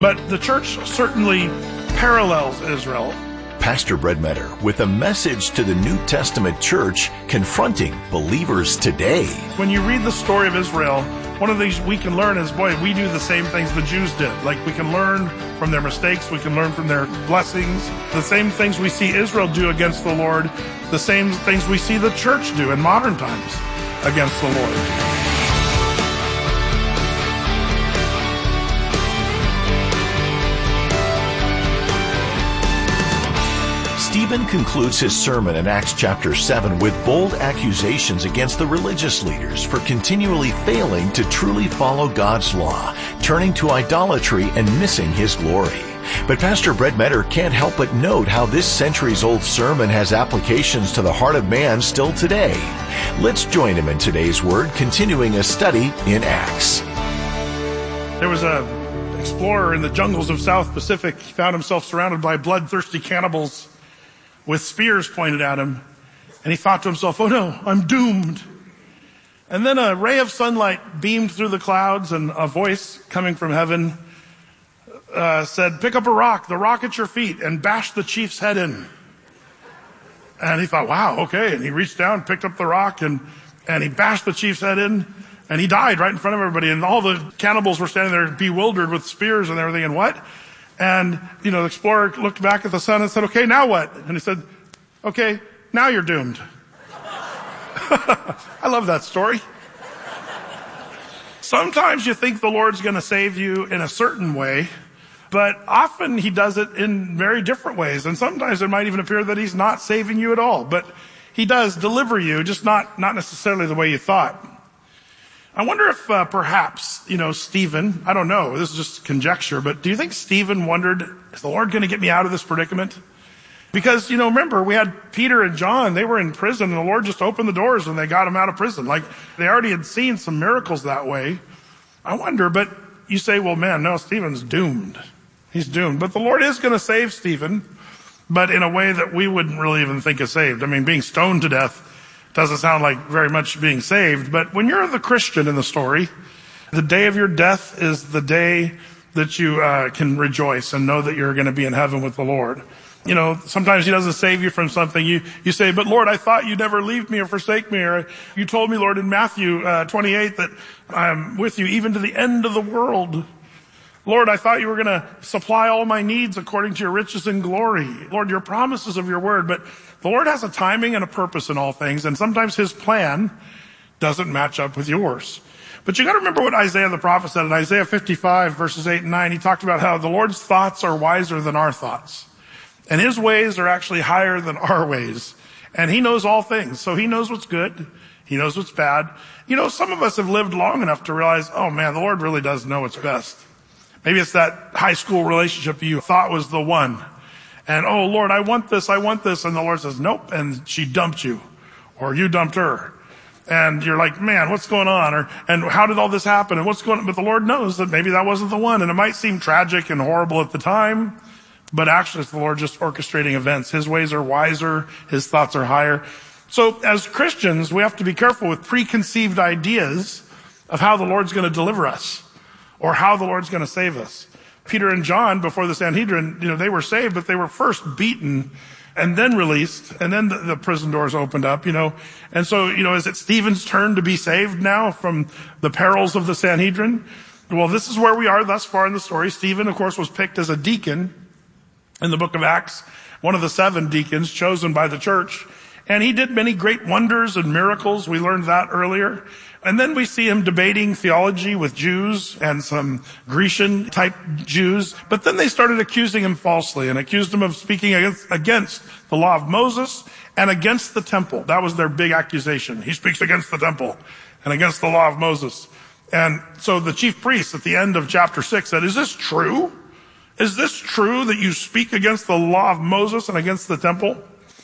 But the church certainly parallels Israel. Pastor Brett Metter with a message to the New Testament church confronting believers today. When you read the story of Israel, one of the things we can learn is, boy, we do the same things the Jews did. Like, we can learn from their mistakes, we can learn from their blessings. The same things we see Israel do against the Lord, the same things we see the church do in modern times against the Lord. Stephen concludes his sermon in Acts chapter 7 with bold accusations against the religious leaders for continually failing to truly follow God's law, turning to idolatry and missing His glory. But Pastor Brett Metter can't help but note how this centuries-old sermon has applications to the heart of man still today. Let's join him in today's Word, continuing a study in Acts. There was an explorer in the jungles of South Pacific. He found himself surrounded by bloodthirsty cannibals with spears pointed at him, and he thought to himself, oh no, I'm doomed. And then a ray of sunlight beamed through the clouds, and a voice coming from heaven said, pick up a rock, the rock at your feet, and bash the chief's head in. And he thought, wow, okay. And he reached down, picked up the rock, and he bashed the chief's head in, and he died right in front of everybody. And all the cannibals were standing there bewildered with spears and everything, and what? And, the explorer looked back at the sun and said, okay, now what? And he said, okay, now you're doomed. I love that story. Sometimes you think the Lord's going to save you in a certain way, but often He does it in very different ways. And sometimes it might even appear that He's not saving you at all, but He does deliver you, just not necessarily the way you thought. I wonder if perhaps, Stephen, I don't know, this is just conjecture, but do you think Stephen wondered, is the Lord going to get me out of this predicament? Because, remember, we had Peter and John, they were in prison, and the Lord just opened the doors and they got them out of prison. Like, they already had seen some miracles that way. I wonder, but you say, well, man, no, Stephen's doomed. He's doomed. But the Lord is going to save Stephen, but in a way that we wouldn't really even think is saved. I mean, being stoned to death doesn't sound like very much being saved, but when you're the Christian in the story, the day of your death is the day that you can rejoice and know that you're going to be in heaven with the Lord. Sometimes He doesn't save you from something. You say, but Lord, I thought you never leave me or forsake me. Or you told me, Lord, in Matthew 28 that I'm with you even to the end of the world. Lord, I thought you were going to supply all my needs according to your riches and glory. Lord, your promises of your word. But the Lord has a timing and a purpose in all things, and sometimes His plan doesn't match up with yours. But you got to remember what Isaiah the prophet said in Isaiah 55, verses 8 and 9. He talked about how the Lord's thoughts are wiser than our thoughts, and His ways are actually higher than our ways. And He knows all things, so He knows what's good. He knows what's bad. Some of us have lived long enough to realize, oh man, the Lord really does know what's best. Maybe it's that high school relationship you thought was the one. And, oh, Lord, I want this. And the Lord says, nope. And she dumped you, or you dumped her. And you're like, man, what's going on? And how did all this happen? And what's going on? But the Lord knows that maybe that wasn't the one. And it might seem tragic and horrible at the time, but actually it's the Lord just orchestrating events. His ways are wiser. His thoughts are higher. So as Christians, we have to be careful with preconceived ideas of how the Lord's going to deliver us, or how the Lord's going to save us. Peter and John, before the Sanhedrin, they were saved, but they were first beaten and then released, and then the prison doors opened up, And so, is it Stephen's turn to be saved now from the perils of the Sanhedrin? Well, this is where we are thus far in the story. Stephen, of course, was picked as a deacon in the book of Acts, one of the 7 deacons chosen by the church. And he did many great wonders and miracles. We learned that earlier. And then we see him debating theology with Jews and some Grecian-type Jews. But then they started accusing him falsely and accused him of speaking against the law of Moses and against the temple. That was their big accusation. He speaks against the temple and against the law of Moses. And so the chief priest at the end of chapter 6 said, is this true? Is this true that you speak against the law of Moses and against the temple?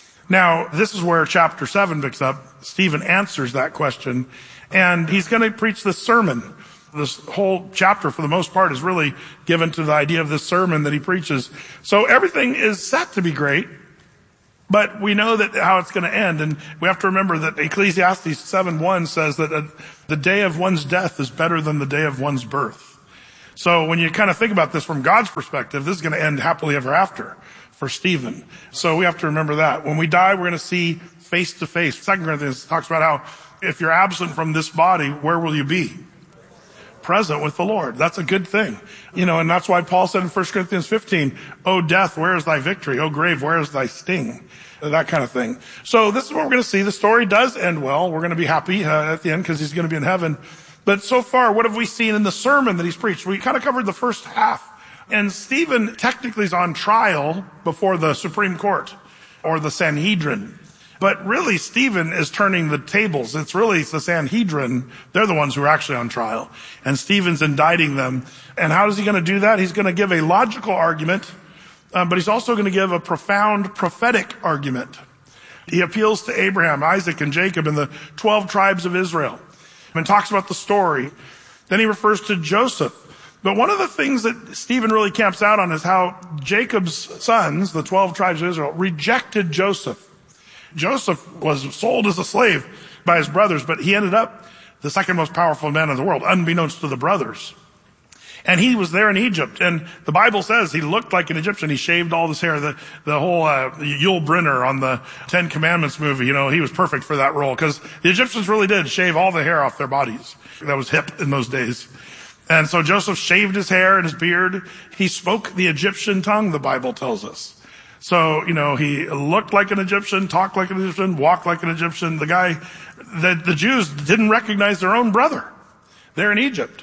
Now, this is where chapter 7 picks up. Stephen answers that question. And he's going to preach this sermon. This whole chapter, for the most part, is really given to the idea of this sermon that he preaches. So everything is set to be great, but we know that how it's going to end. And we have to remember that Ecclesiastes 7:1 says that the day of one's death is better than the day of one's birth. So when you kind of think about this from God's perspective, this is going to end happily ever after for Stephen. So we have to remember that. When we die, we're going to see face to face. 2 Corinthians talks about how if you're absent from this body, where will you be? Present with the Lord. That's a good thing. And that's why Paul said in 1 Corinthians 15, "O death, where is thy victory? O grave, where is thy sting?" That kind of thing. So this is what we're going to see. The story does end well. We're going to be happy at the end because he's going to be in heaven. But so far, what have we seen in the sermon that he's preached? We kind of covered the first half. And Stephen technically is on trial before the Supreme Court or the Sanhedrin. But really, Stephen is turning the tables. It's really the Sanhedrin. They're the ones who are actually on trial. And Stephen's indicting them. And how is he going to do that? He's going to give a logical argument, but he's also going to give a profound prophetic argument. He appeals to Abraham, Isaac, and Jacob and the 12 tribes of Israel and talks about the story. Then he refers to Joseph. But one of the things that Stephen really camps out on is how Jacob's sons, the 12 tribes of Israel, rejected Joseph. Joseph was sold as a slave by his brothers, but he ended up the second most powerful man in the world, unbeknownst to the brothers. And he was there in Egypt, and the Bible says he looked like an Egyptian. He shaved all his hair. The whole Yul Brynner on the Ten Commandments movie, he was perfect for that role, because the Egyptians really did shave all the hair off their bodies. That was hip in those days. And so Joseph shaved his hair and his beard. He spoke the Egyptian tongue, the Bible tells us. So, he looked like an Egyptian, talked like an Egyptian, walked like an Egyptian. The Jews didn't recognize their own brother. They're in Egypt.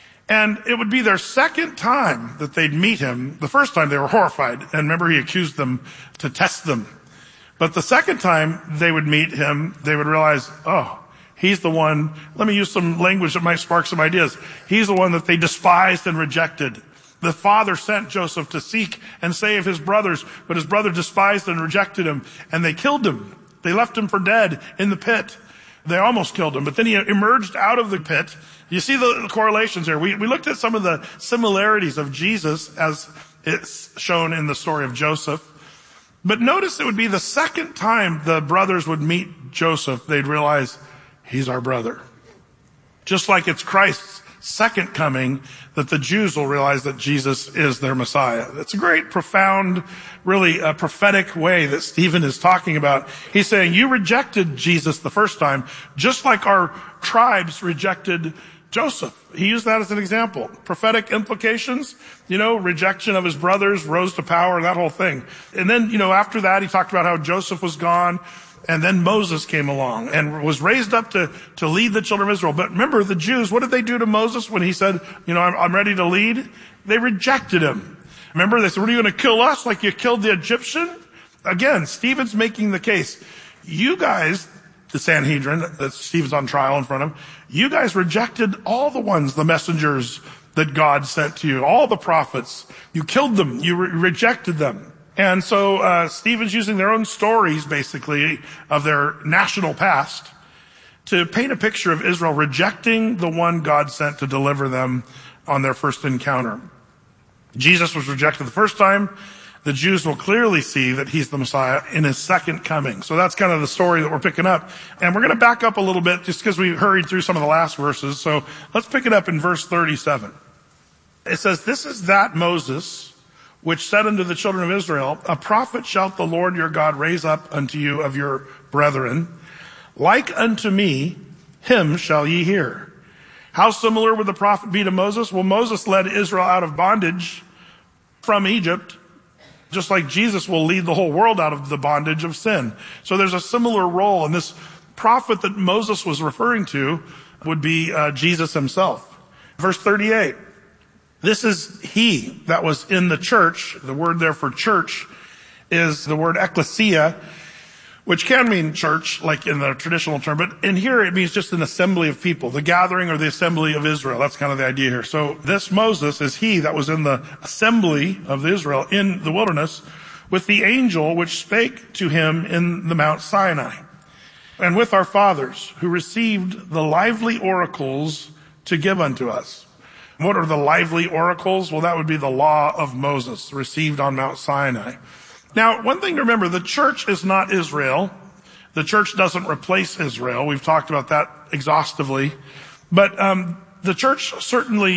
And it would be their second time that they'd meet him. The first time they were horrified. And remember, he accused them to test them. But the second time they would meet him, they would realize, oh, he's the one. Let me use some language that might spark some ideas. He's the one that they despised and rejected. The father sent Joseph to seek and save his brothers, but his brother despised and rejected him, and they killed him. They left him for dead in the pit. They almost killed him, but then he emerged out of the pit. You see the correlations here. We looked at some of the similarities of Jesus as it's shown in the story of Joseph. But notice it would be the second time the brothers would meet Joseph, they'd realize he's our brother. Just like it's Christ's second coming that the Jews will realize that Jesus is their Messiah. It's a great, profound, really a prophetic way that Stephen is talking about. He's saying, you rejected Jesus the first time, just like our tribes rejected Joseph. He used that as an example. Prophetic implications, rejection of his brothers, rose to power, that whole thing. And then, after that, he talked about how Joseph was gone. And then Moses came along and was raised up to lead the children of Israel. But remember, the Jews, what did they do to Moses when he said, I'm ready to lead? They rejected him. Remember, they said, what, are you going to kill us like you killed the Egyptian? Again, Stephen's making the case. You guys, the Sanhedrin, that Stephen's on trial in front of, you guys rejected all the ones, the messengers that God sent to you, all the prophets. You killed them. You rejected them. And so Stephen's using their own stories, basically, of their national past to paint a picture of Israel rejecting the one God sent to deliver them on their first encounter. Jesus was rejected the first time. The Jews will clearly see that he's the Messiah in his second coming. So that's kind of the story that we're picking up. And we're going to back up a little bit just because we hurried through some of the last verses. So let's pick it up in verse 37. It says, this is that Moses which said unto the children of Israel, a prophet shalt the Lord your God raise up unto you of your brethren, like unto me, him shall ye hear. How similar would the prophet be to Moses? Well, Moses led Israel out of bondage from Egypt, just like Jesus will lead the whole world out of the bondage of sin. So there's a similar role, and this prophet that Moses was referring to would be Jesus himself. Verse 38. This is he that was in the church. The word there for church is the word ecclesia, which can mean church, like in the traditional term, but in here it means just an assembly of people, the gathering or the assembly of Israel. That's kind of the idea here. So this Moses is he that was in the assembly of Israel in the wilderness with the angel which spake to him in the Mount Sinai, and with our fathers who received the lively oracles to give unto us. What are the lively oracles? Well, that would be the law of Moses received on Mount Sinai. Now, one thing to remember, the church is not Israel. The church doesn't replace Israel. We've talked about that exhaustively. But the church certainly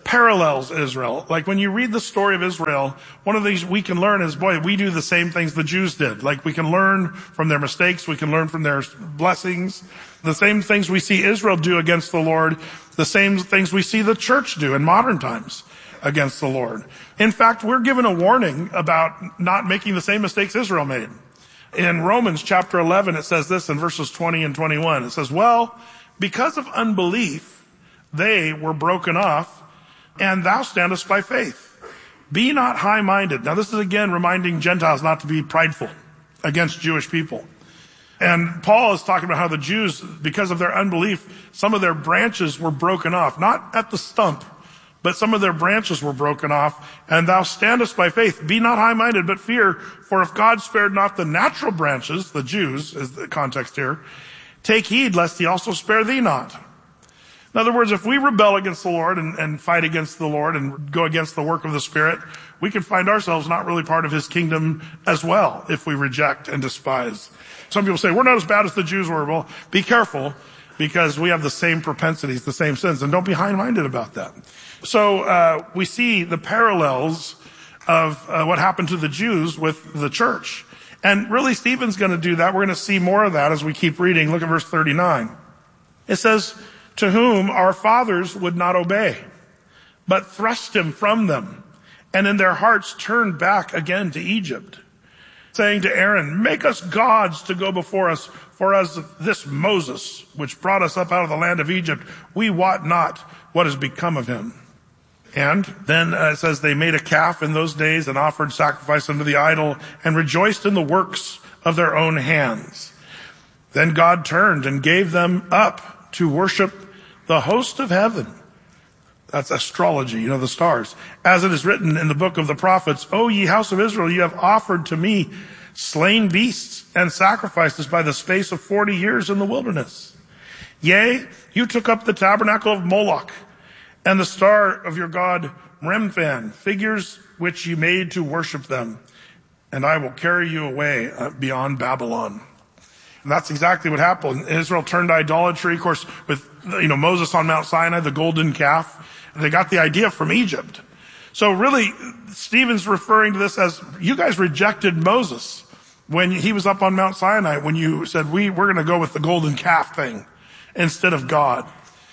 parallels Israel. Like when you read the story of Israel, one of the things we can learn is, boy, we do the same things the Jews did. Like we can learn from their mistakes. We can learn from their blessings. The same things we see Israel do against the Lord, the same things we see the church do in modern times against the Lord. In fact, we're given a warning about not making the same mistakes Israel made. In Romans chapter 11, it says this in verses 20 and 21. It says, well, because of unbelief, they were broken off, and thou standest by faith. Be not high-minded. Now this is again reminding Gentiles not to be prideful against Jewish people. And Paul is talking about how the Jews, because of their unbelief, some of their branches were broken off. Not at the stump, but some of their branches were broken off. And thou standest by faith. Be not high-minded, but fear. For if God spared not the natural branches, the Jews is the context here, take heed lest he also spare thee not. In other words, if we rebel against the Lord and fight against the Lord and go against the work of the Spirit, we can find ourselves not really part of his kingdom as well if we reject and despise. Some people say, we're not as bad as the Jews were. Well, be careful, because we have the same propensities, the same sins, and don't be high-minded about that. So we see the parallels of what happened to the Jews with the church. And really, Stephen's going to do that. We're going to see more of that as we keep reading. Look at verse 39. It says, to whom our fathers would not obey, but thrust him from them, and in their hearts turned back again to Egypt, saying to Aaron, make us gods to go before us, for as this Moses, which brought us up out of the land of Egypt, we wot not what has become of him. And then it says they made a calf in those days and offered sacrifice unto the idol and rejoiced in the works of their own hands. Then God turned and gave them up to worship the host of heaven. That's astrology, the stars. As it is written in the book of the prophets, O ye house of Israel, you have offered to me slain beasts and sacrifices by the space of 40 years in the wilderness. Yea, you took up the tabernacle of Moloch and the star of your god Remphan, figures which you made to worship them. And I will carry you away beyond Babylon. And that's exactly what happened. Israel turned to idolatry, of course, with Moses on Mount Sinai, the golden calf. They got the idea from Egypt. So really, Stephen's referring to this as, you guys rejected Moses when he was up on Mount Sinai, when you said, we're going to go with the golden calf thing instead of God.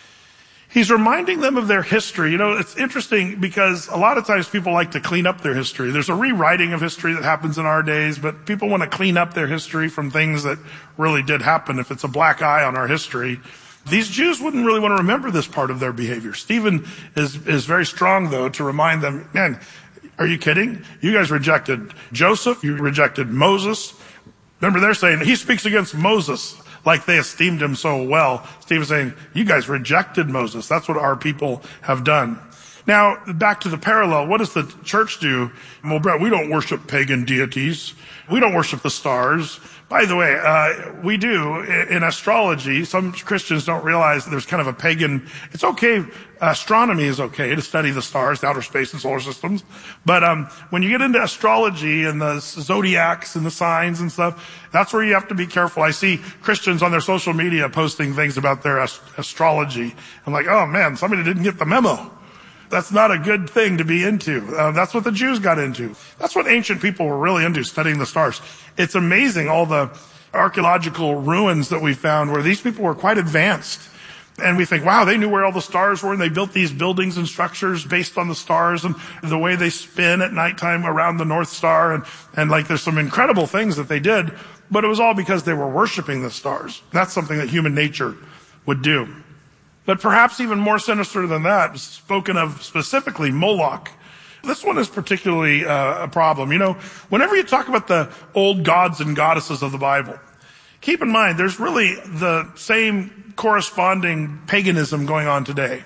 He's reminding them of their history. It's interesting because a lot of times people like to clean up their history. There's a rewriting of history that happens in our days, but people want to clean up their history from things that really did happen. If it's a black eye on our history, these Jews wouldn't really want to remember this part of their behavior. Stephen is very strong, though, to remind them, man, are you kidding? You guys rejected Joseph. You rejected Moses. Remember, they're saying he speaks against Moses like they esteemed him so well. Stephen's saying, you guys rejected Moses. That's what our people have done. Now, back to the parallel. What does the church do? Well, Brett, we don't worship pagan deities. We don't worship the stars. By the way, we do in astrology. Some Christians don't realize that there's kind of a pagan, it's okay, astronomy is okay to study the stars, the outer space and solar systems. But when you get into astrology and the zodiacs and the signs and stuff, that's where you have to be careful. I see Christians on their social media posting things about their astrology. I'm like, oh man, somebody didn't get the memo. That's not a good thing to be into. That's what the Jews got into. That's what ancient people were really into, studying the stars. It's amazing all the archaeological ruins that we found where these people were quite advanced. And we think, wow, they knew where all the stars were, and they built these buildings and structures based on the stars and the way they spin at nighttime around the North Star. And like there's some incredible things that they did, but it was all because they were worshiping the stars. That's something that human nature would do. But perhaps even more sinister than that, spoken of specifically, Moloch. This one is particularly a problem. Whenever you talk about the old gods and goddesses of the Bible, keep in mind there's really the same corresponding paganism going on today.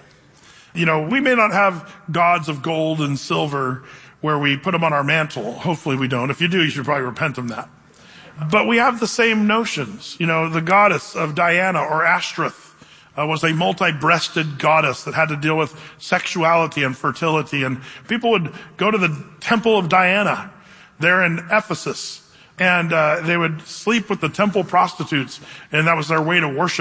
We may not have gods of gold and silver where we put them on our mantle. Hopefully we don't. If you do, you should probably repent of that. But we have the same notions. The goddess of Diana or Ashtoreth was a multi-breasted goddess that had to deal with sexuality and fertility. And people would go to the temple of Diana there in Ephesus, and they would sleep with the temple prostitutes, and that was their way to worship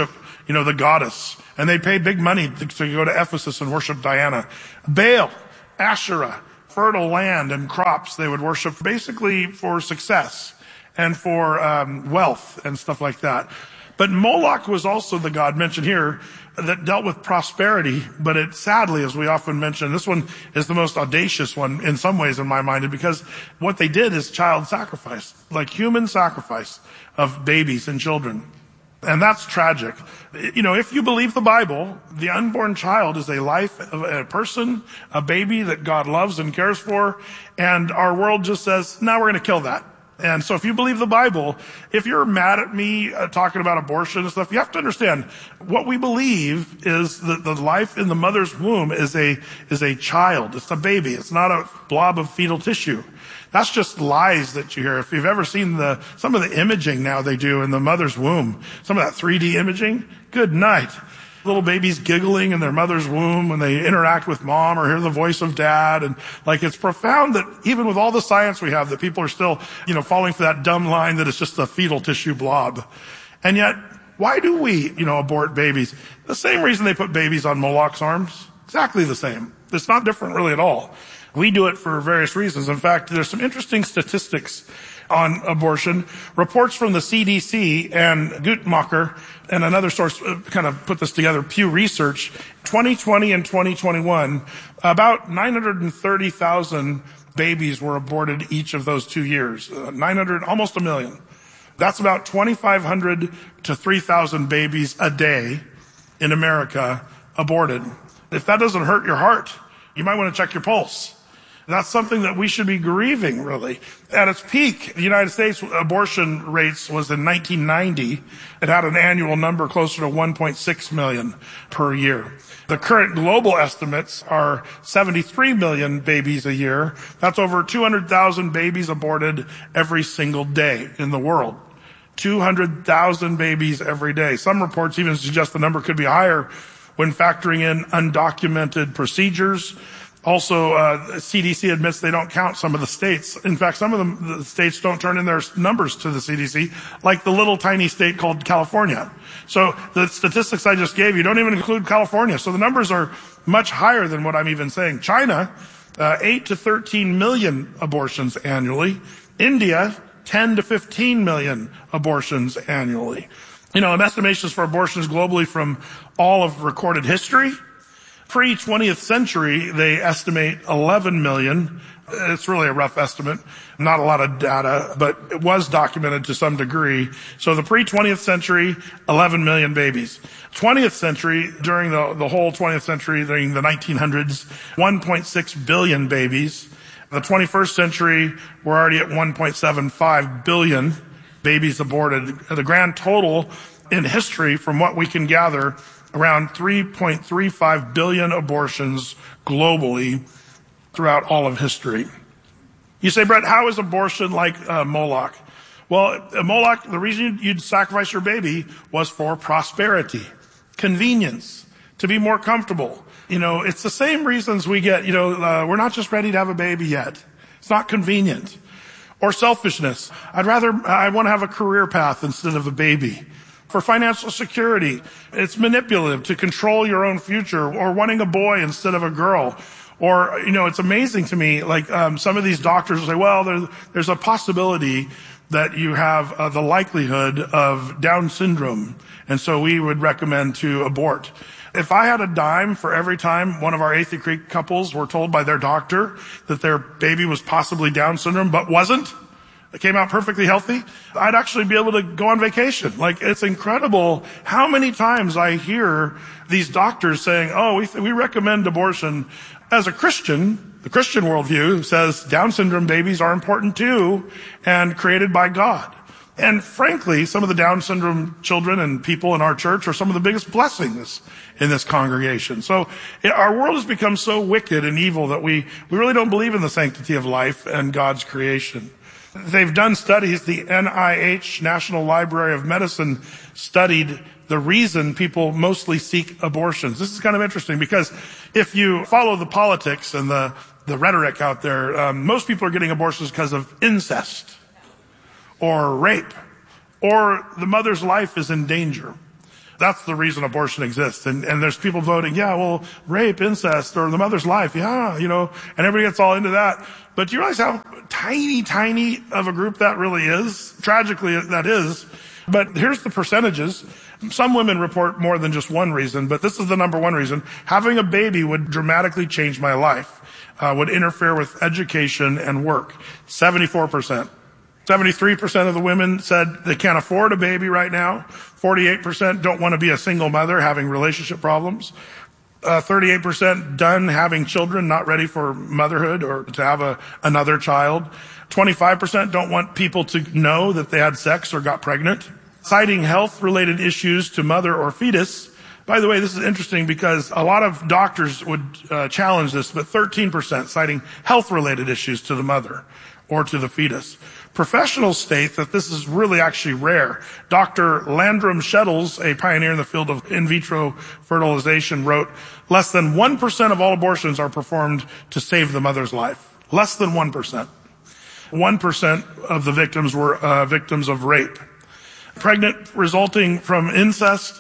the goddess. And they paid big money to go to Ephesus and worship Diana. Baal, Asherah, fertile land and crops they would worship basically for success and for wealth and stuff like that. But Moloch was also the god mentioned here that dealt with prosperity, but it sadly, as we often mention, this one is the most audacious one in some ways in my mind, because what they did is child sacrifice, like human sacrifice of babies and children. And that's tragic. If you believe the Bible, the unborn child is a life of a person, a baby that God loves and cares for, and our world just says, no, we're going to kill that. And so if you believe the Bible, if you're mad at me talking about abortion and stuff, you have to understand what we believe is that the life in the mother's womb is a child. It's a baby. It's not a blob of fetal tissue. That's just lies that you hear. If you've ever seen some of the imaging now they do in the mother's womb, some of that 3D imaging, good night. Little babies giggling in their mother's womb when they interact with mom or hear the voice of dad. And it's profound that even with all the science we have, that people are still, falling for that dumb line that it's just a fetal tissue blob. And yet, why do we, abort babies? The same reason they put babies on Moloch's arms. Exactly the same. It's not different really at all. We do it for various reasons. In fact, there's some interesting statistics on abortion. Reports from the CDC and Guttmacher and another source kind of put this together, Pew Research, 2020 and 2021, about 930,000 babies were aborted each of those 2 years. 900, almost a million. That's about 2,500 to 3,000 babies a day in America aborted. If that doesn't hurt your heart, you might want to check your pulse. That's something that we should be grieving, really. At its peak, the United States abortion rates was in 1990. It had an annual number closer to 1.6 million per year. The current global estimates are 73 million babies a year. That's over 200,000 babies aborted every single day in the world. 200,000 babies every day. Some reports even suggest the number could be higher when factoring in undocumented procedures. Also, CDC admits they don't count some of the states. In fact, some of the states don't turn in their numbers to the CDC, like the little tiny state called California. So the statistics I just gave you don't even include California. So the numbers are much higher than what I'm even saying. China, 8 to 13 million abortions annually. India, 10 to 15 million abortions annually. And estimations for abortions globally from all of recorded history. Pre-20th century, they estimate 11 million. It's really a rough estimate, not a lot of data, but it was documented to some degree. So the pre-20th century, 11 million babies. 20th century, during the whole 20th century, during the 1900s, 1.6 billion babies. The 21st century, we're already at 1.75 billion babies aborted. The grand total in history, from what we can gather, around 3.35 billion abortions globally throughout all of history. You say, Brett, how is abortion like Moloch? Well, Moloch, the reason you'd sacrifice your baby was for prosperity, convenience, to be more comfortable. It's the same reasons we get, we're not just ready to have a baby yet. It's not convenient. Or selfishness. I want to have a career path instead of a baby. For financial security, it's manipulative to control your own future, or wanting a boy instead of a girl. Or, it's amazing to me, some of these doctors will say, well, there's a possibility that you have the likelihood of Down syndrome, and so we would recommend to abort. If I had a dime for every time one of our Athey Creek couples were told by their doctor that their baby was possibly Down syndrome, but wasn't, it came out perfectly healthy, I'd actually be able to go on vacation. It's incredible how many times I hear these doctors saying, we recommend abortion. As a Christian, the Christian worldview says Down syndrome babies are important too and created by God. And frankly, some of the Down syndrome children and people in our church are some of the biggest blessings in this congregation. So our world has become so wicked and evil that we really don't believe in the sanctity of life and God's creation. They've done studies. The NIH, National Library of Medicine, studied the reason people mostly seek abortions. This is kind of interesting because if you follow the politics and the rhetoric out there, most people are getting abortions because of incest or rape, or the mother's life is in danger. That's the reason abortion exists. And there's people voting, yeah, well, rape, incest, or the mother's life. Yeah, and everybody gets all into that. But do you realize how tiny of a group that really is? Tragically, that is. But here's the percentages. Some women report more than just one reason, but this is the number one reason. Having a baby would dramatically change my life, would interfere with education and work. 74%. 73% of the women said they can't afford a baby right now. 48% don't want to be a single mother, having relationship problems. 38% done having children, not ready for motherhood or to have another child. 25% don't want people to know that they had sex or got pregnant. Citing health-related issues to mother or fetus. By the way, this is interesting because a lot of doctors would challenge this, but 13% citing health-related issues to the mother or to the fetus. Professionals state that this is really actually rare. Dr. Landrum Shettles, a pioneer in the field of in vitro fertilization, wrote, less than 1% of all abortions are performed to save the mother's life. Less than 1%. 1% of the victims were victims of rape. Pregnant resulting from incest,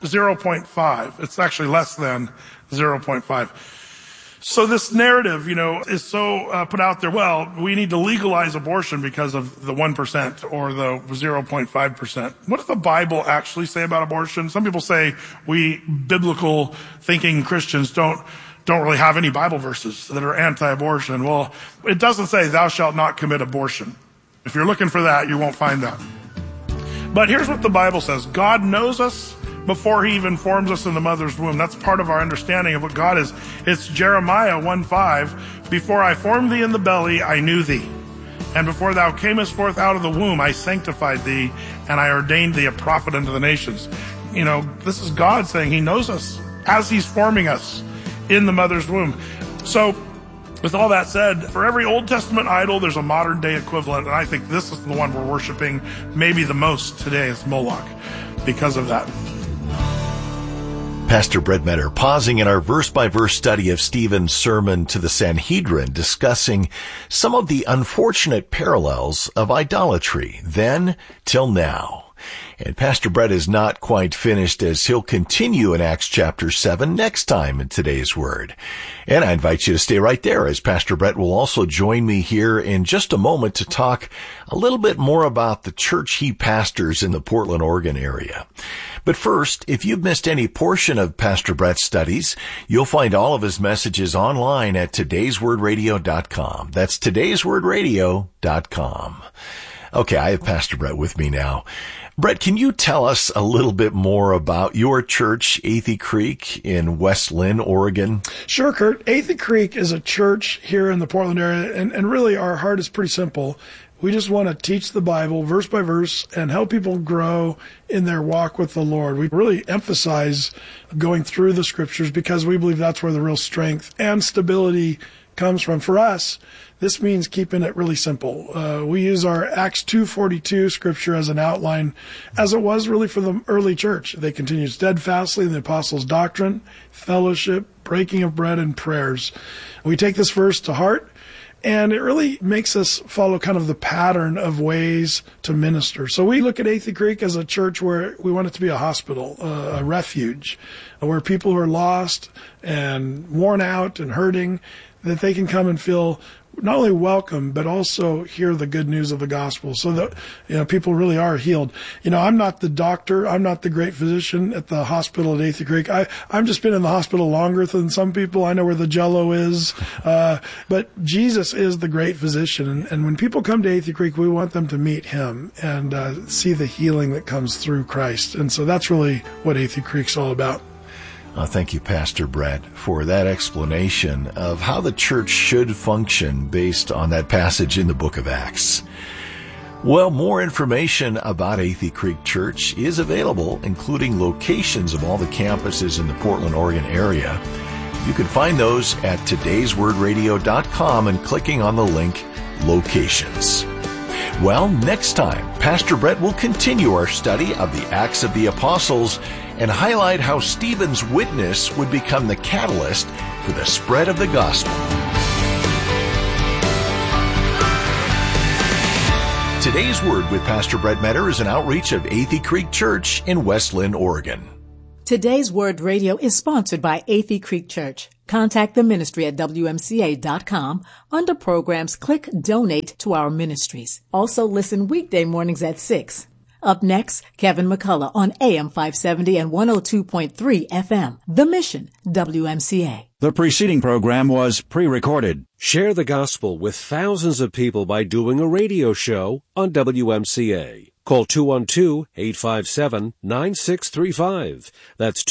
0.5. It's actually less than 0.5. So this narrative, is so put out there, well, we need to legalize abortion because of the 1% or the 0.5%. What does the Bible actually say about abortion? Some people say we biblical thinking Christians don't really have any Bible verses that are anti-abortion. Well, it doesn't say thou shalt not commit abortion. If you're looking for that, you won't find that. But here's what the Bible says. God knows us before he even forms us in the mother's womb. That's part of our understanding of what God is. It's Jeremiah 1:5. Before I formed thee in the belly, I knew thee. And before thou camest forth out of the womb, I sanctified thee, and I ordained thee a prophet unto the nations. This is God saying he knows us as he's forming us in the mother's womb. So, with all that said, for every Old Testament idol, there's a modern day equivalent, and I think this is the one we're worshiping maybe the most today is Moloch because of that. Pastor Brett Metter pausing in our verse-by-verse study of Stephen's sermon to the Sanhedrin, discussing some of the unfortunate parallels of idolatry then till now. And Pastor Brett is not quite finished, as he'll continue in Acts chapter 7 next time in today's Word. And I invite you to stay right there, as Pastor Brett will also join me here in just a moment to talk a little bit more about the church he pastors in the Portland, Oregon area. But first, if you've missed any portion of Pastor Brett's studies, you'll find all of his messages online at todayswordradio.com. That's todayswordradio.com. Okay, I have Pastor Brett with me now. Brett, can you tell us a little bit more about your church, Athey Creek, in West Linn, Oregon? Sure, Kurt. Athey Creek is a church here in the Portland area, and really our heart is pretty simple. We just want to teach the Bible verse by verse and help people grow in their walk with the Lord. We really emphasize going through the scriptures because we believe that's where the real strength and stability comes from. For us, this means keeping it really simple. We use our Acts 2:42 scripture as an outline, as it was really for the early church. They continued steadfastly in the apostles' doctrine, fellowship, breaking of bread, and prayers. We take this verse to heart, and it really makes us follow kind of the pattern of ways to minister. So we look at Athey Creek as a church where we want it to be a hospital, a refuge, where people who are lost and worn out and hurting, that they can come and feel not only welcome, but also hear the good news of the gospel so that, people really are healed. I'm not the doctor. I'm not the great physician at the hospital at Athey Creek. I've just been in the hospital longer than some people. I know where the Jell-O is. But Jesus is the great physician. And when people come to Athey Creek, we want them to meet him and see the healing that comes through Christ. And so that's really what Athey Creek's all about. Thank you, Pastor Brett, for that explanation of how the church should function based on that passage in the book of Acts. Well, more information about Athey Creek Church is available, including locations of all the campuses in the Portland, Oregon area. You can find those at todayswordradio.com and clicking on the link Locations. Well, next time, Pastor Brett will continue our study of the Acts of the Apostles and highlight how Stephen's witness would become the catalyst for the spread of the gospel. Today's Word with Pastor Brett Metter is an outreach of Athey Creek Church in West Linn, Oregon. Today's Word Radio is sponsored by Athey Creek Church. Contact the ministry at WMCA.com. Under programs, click Donate to our ministries. Also listen weekday mornings at 6. Up next, Kevin McCullough on AM 570 and 102.3 FM. The Mission, WMCA. The preceding program was pre-recorded. Share the gospel with thousands of people by doing a radio show on WMCA. Call 212-857-9635. That's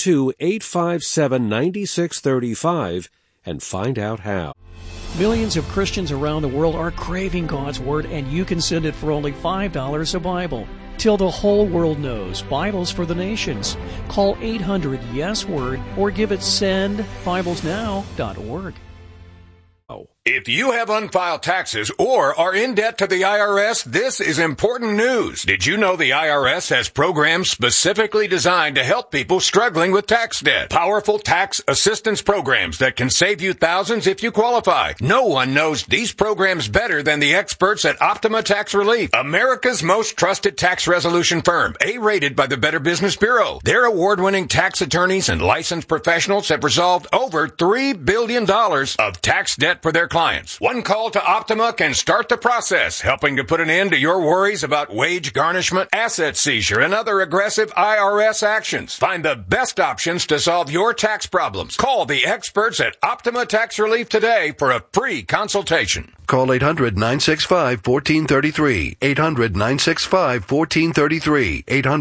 212-857-9635 and find out how. Millions of Christians around the world are craving God's Word, and you can send it for only $5 a Bible. Till the whole world knows, Bibles for the Nations. Call 800-YES-WORD or give it sendbiblesnow.org. If you have unfiled taxes or are in debt to the IRS, this is important news. Did you know the IRS has programs specifically designed to help people struggling with tax debt? Powerful tax assistance programs that can save you thousands if you qualify. No one knows these programs better than the experts at Optima Tax Relief, America's most trusted tax resolution firm, A-rated by the Better Business Bureau. Their award-winning tax attorneys and licensed professionals have resolved over $3 billion of tax debt for their clients. One call to Optima can start the process, helping to put an end to your worries about wage garnishment, asset seizure, and other aggressive IRS actions. Find the best options to solve your tax problems. Call the experts at Optima Tax Relief today for a free consultation. Call 800-965-1433. 800-965-1433.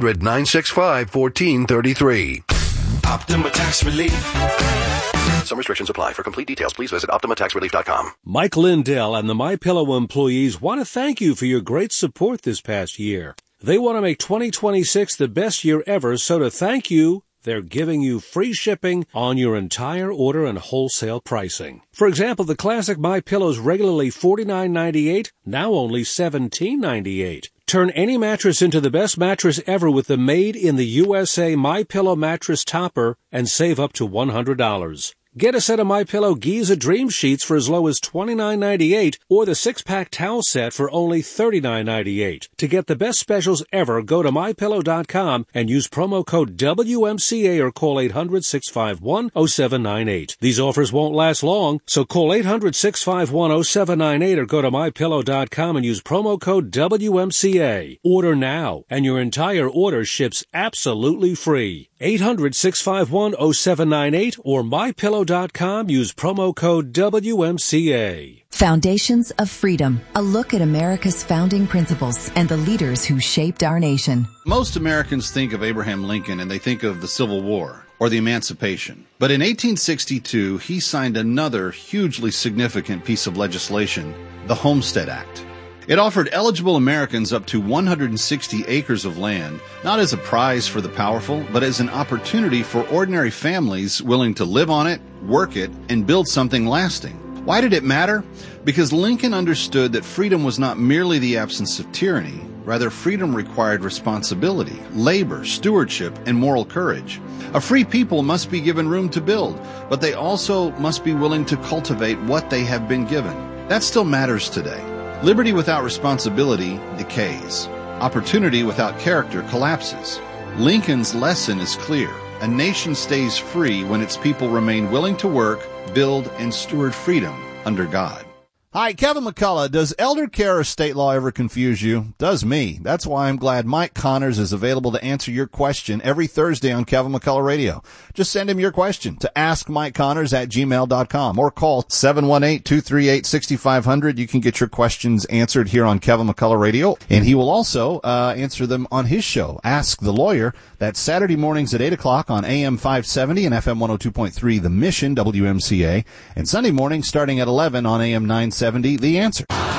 800-965-1433. Optima Tax Relief. Some restrictions apply. For complete details, please visit OptimaTaxRelief.com. Mike Lindell and the MyPillow employees want to thank you for your great support this past year. They want to make 2026 the best year ever, so to thank you, they're giving you free shipping on your entire order and wholesale pricing. For example, the classic MyPillow's regularly $49.98, now only $17.98. Turn any mattress into the best mattress ever with the Made in the USA MyPillow mattress topper and save up to $100. Get a set of MyPillow Giza Dream Sheets for as low as $29.98 or the 6-pack towel set for only $39.98. To get the best specials ever, go to MyPillow.com and use promo code WMCA or call 800-651-0798. These offers won't last long, so call 800-651-0798 or go to MyPillow.com and use promo code WMCA. Order now, and your entire order ships absolutely free. 800-651-0798 or MyPillow.com. Use promo code WMCA. Foundations of Freedom, a look at America's founding principles and the leaders who shaped our nation. Most Americans think of Abraham Lincoln and they think of the Civil War or the Emancipation. But in 1862, he signed another hugely significant piece of legislation, the Homestead Act. It offered eligible Americans up to 160 acres of land, not as a prize for the powerful, but as an opportunity for ordinary families willing to live on it, work it, and build something lasting. Why did it matter? Because Lincoln understood that freedom was not merely the absence of tyranny. Rather, freedom required responsibility, labor, stewardship, and moral courage. A free people must be given room to build, but they also must be willing to cultivate what they have been given. That still matters today. Liberty without responsibility decays. Opportunity without character collapses. Lincoln's lesson is clear. A nation stays free when its people remain willing to work, build, and steward freedom under God. Hi, Kevin McCullough. Does elder care or state law ever confuse you? Does me. That's why I'm glad Mike Connors is available to answer your question every Thursday on Kevin McCullough Radio. Just send him your question to askmikeconnors@gmail.com or call 718-238-6500. You can get your questions answered here on Kevin McCullough Radio, and he will also answer them on his show, Ask the Lawyer. That's Saturday mornings at 8 o'clock on AM 570 and FM 102.3, The Mission, WMCA, and Sunday mornings starting at 11 on AM 970, The Answer.